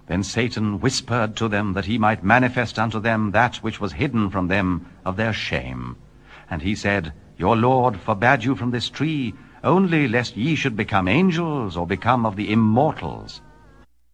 Then Satan whispered to them, that he might manifest unto them that which was hidden from them of their shame. And he said, Your Lord forbade you from this tree, only lest ye should become angels, or become of the immortals.